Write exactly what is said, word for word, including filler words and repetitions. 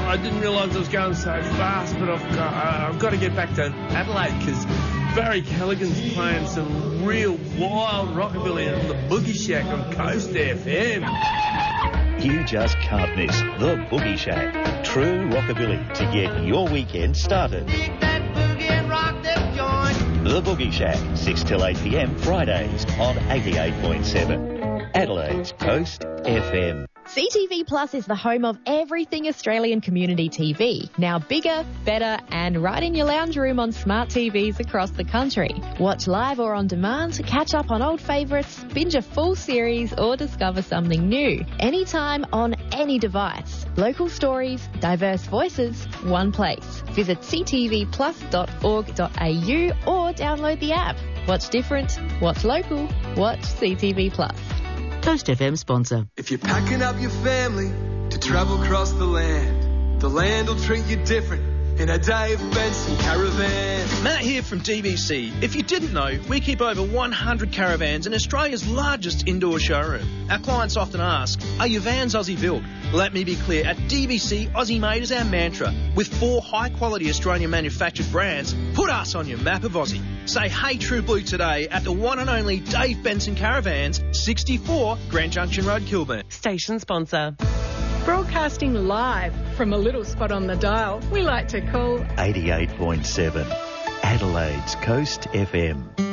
I didn't realise I was going so fast, but I've got, uh, I've got to get back to Adelaide because Barry Callaghan's playing some real wild rockabilly on the Boogie Shack on Coast F M. You just can't miss the Boogie Shack. True rockabilly to get your weekend started. The Boogie Shack, six till eight p m Fridays on eighty-eight point seven. Adelaide's Coast F M. C T V Plus is the home of everything Australian community T V. Now bigger, better and right in your lounge room on smart T Vs across the country. Watch live or on demand, catch up on old favourites, binge a full series or discover something new. Anytime on any device. Local stories, diverse voices, one place. Visit c t v plus dot org dot a u or download the app. Watch different, watch local, watch C T V Plus. Coast F M sponsor. If you're packing up your family to travel across the land, the land will treat you different in a Dave Benson caravan. Matt here from D B C. If you didn't know, we keep over one hundred caravans in Australia's largest indoor showroom. Our clients often ask, are your vans Aussie built? Let me be clear, at D B C, Aussie made is our mantra. With four high-quality Australian manufactured brands, put us on your map of Aussie. Say hey True Blue today at the one and only Dave Benson Caravans, sixty-four Grand Junction Road, Kilburn. Station sponsor. Broadcasting live from a little spot on the dial we like to call eighty-eight point seven. Adelaide's Coast F M.